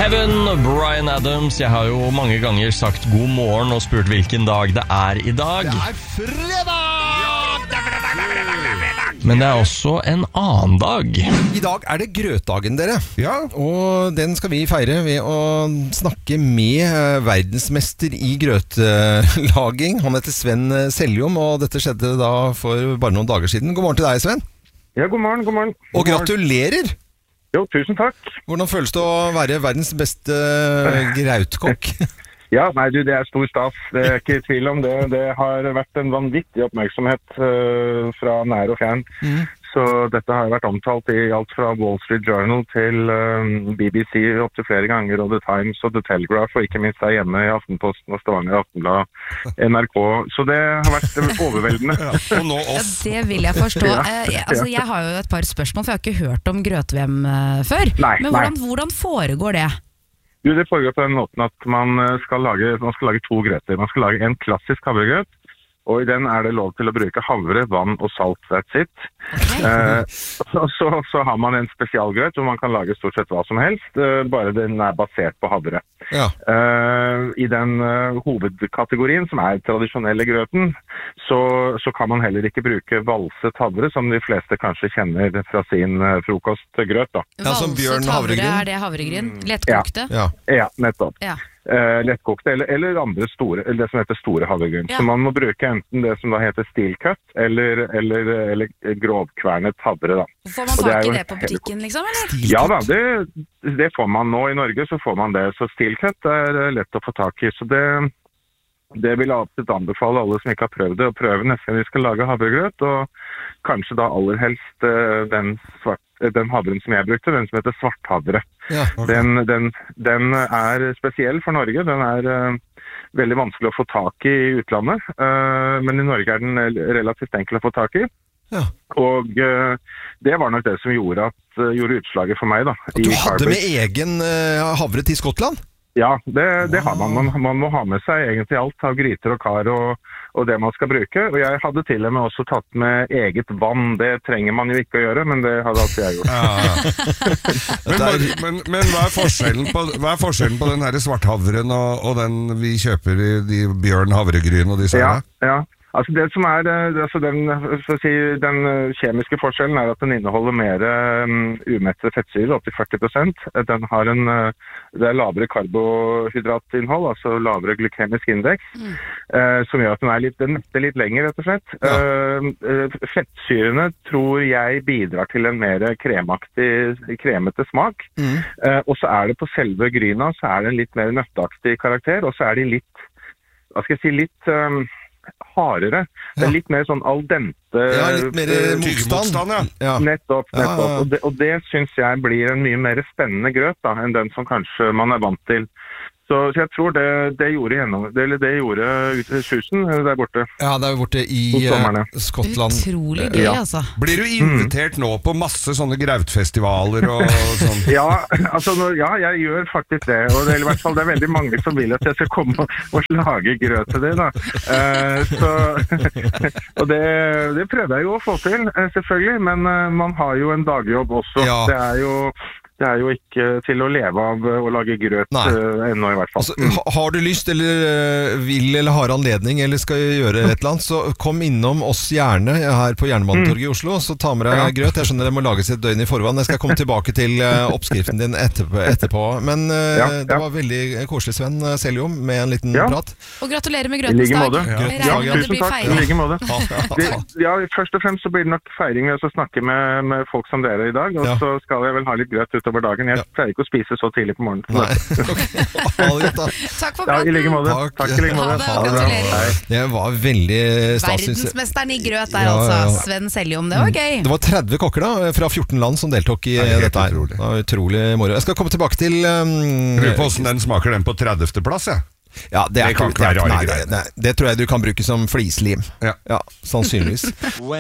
Heaven, Bryan Adams. Jeg har jo mange ganger sagt god morgen og spurt hvilken dag det er i dag. Det er fredag! Men det er også en annen dag. I dag er det grøtdagen, dere. Ja. Og den skal vi feire ved å snakke med verdensmester i grøtlaging. Han heter Sven Seljom, og dette skjedde da for bare noen dager siden. God morgen til deg, Sven. Ja, god morgen, god morgen. Og gratulerer! Jo, tusen takk. Hvordan føles det å være verdens beste grautkokk? Ja, nei du, det er stor stas. Det er ikke tvil om det. Det har vært en vanvittig oppmerksomhet fra nær og fjern. Så dette har vært omtalt i alt fra Wall Street Journal til BBC opp til flere ganger, og The Times og The Telegraph, og ikke minst der hjemme i Aftenposten og Stavanger Aftenblad, NRK. Så det har vært overveldende. Og nå oss. Ja, det vil jeg forstå. Jeg har jo et par spørsmål, for jeg har ikke hørt om grøt-VM før. Nei, Men hvordan foregår det? Jo, det foregår på den måten at man skal lage to grøter. Man skal lage en klassisk havregrøt, og i den er det lov til å bruke havre, vann og salt. That's it. Okay. Så har man en spesialgrøt hvor man kan lage stort sett hva som helst, bare den er basert på havre. Ja. I den hovedkategorien som er tradisjonelle grøten, så kan man heller ikke bruke valset havre, som de fleste kanskje kjenner fra sin frokostgrøt. Da. Ja, som Bjørn havregryn. Er det havregryn? Lettkokte? Ja, nettopp. Ja. Lettkokte eller andre store, eller det som heter store havregryn. Ja. Så man må bruke enten det som da heter steel cut eller grovkvernet havre da. Får man tak i det på butikken liksom, eller? Ja da, det får man nå i Norge, så får man det. Så steel cut er lett å få tak i, så det vil jeg absolutt anbefale alle som ikke har prøvd det, å prøve neste gang vi skal lage havregrøt, og kanskje da aller helst den havren som jeg brukte, den som heter svarthavre. Ja, okay. Den er spesiell for Norge, den er veldig vanskelig å få tak i utlandet, men i Norge er den relativt enkel å få tak i. Ja. Og det var nok det som gjorde utslaget for meg da. Du hadde med egen havre til Skottland? Ja, det har man. Man må ha med seg egentlig alt av gryter og kar og det man skal bruke. Og jeg hadde til og med også tatt med eget vann. Det trenger man jo ikke å gjøre, men det hadde alltid jeg gjort. Ja. Men hva er forskjellen på den her svarthavren og den vi kjøper i de Bjørn havregryn og de sånne? Ja. Altså det som er, den kjemiske forskjellen er at den inneholder mer umettede fettsyre, opp til 40%. Den har det er lavere karbohydratinnhold, altså lavere glykemisk indeks, som gjør at den metter litt lenger, rett og slett. Ja. Fettsyrene tror jeg bidrar til en mer kremete smak. Og så er det på selve gryna, så er det en litt mer nøtteaktig karakter, og så er de litt hardere. Det er litt mer sånn al dente. Ja, litt mer motstand. Ja. Nettopp. Og det synes jeg blir en mye mer spennende grøt da, enn den som kanskje man er vant til. Så jeg tror det gjorde susen der borte. Ja, det er borte i Skottland. Utrolig gøy, altså. Blir du invitert nå på masse sånne grautfestivaler og sånn? Jeg gjør faktisk det. Og det er i hvert fall det er veldig mange som vil at jeg skal komme og lage grøt til det da. Og det prøver jeg jo å få til, selvfølgelig. Men man har jo en dagjobb også. Ja. Det er jo ikke til å leve av å lage grøt ennå i hvert fall. Altså, har du lyst, eller vil, eller har anledning, eller skal gjøre et eller annet, så kom innom oss gjerne her på Jernbanetorget i Oslo, så ta med deg grøt. Jeg skjønner det må lages et døgn i forvann. Jeg skal komme tilbake til oppskriften din etterpå. Men det var veldig koselig, Sven Seljom, med en liten prat. Og gratulerer med grøtens dag. Tusen takk, i like måte. Først og fremst så blir det nok feiring ved å snakke med folk som dere i dag, og så skal jeg vel ha litt grøt utover dagen. Jeg pleier ikke å spise så tidlig på morgenen. Takk for praten. I like måte. Takk i like måte. Det var veldig stas. Verdensmesteren i grøt der altså, Sven Seljom. Det var gøy. Det var 30 kokker da, fra 14 land som deltok i dette her. Det var utrolig moro. Jeg skal komme tilbake til Lurer på hvordan den smaker den på 30. plass, Ja, det tror jeg du kan bruke som flislim. Ja, sannsynligvis.